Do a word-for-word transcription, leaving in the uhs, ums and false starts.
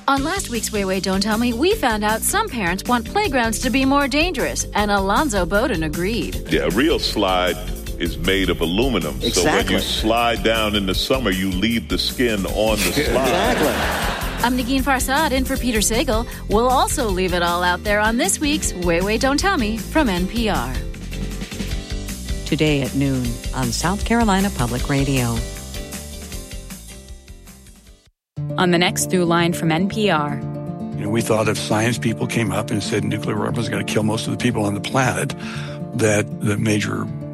On last week's Way Way Don't Tell Me, we found out some parents want playgrounds to be more dangerous, and Alonzo Bowden agreed. Yeah, a real slide is made of aluminum. Exactly. So when you slide down in the summer, you leave the skin on the slide. Exactly. I'm Negin Farsad in for Peter Sagal. We'll also leave it all out there on this week's Way Way Don't Tell Me from N P R. Today at noon on South Carolina Public Radio. On the next Through Line from N P R. You know, we thought if science people came up and said nuclear weapons are going to kill most of the people on the planet, that the major